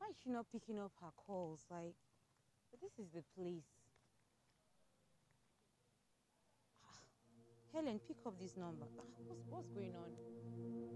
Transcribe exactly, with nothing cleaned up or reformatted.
Why is she not picking up her calls? Like, but this is the place. Helen, pick up this number. Ah, What's, what's going on?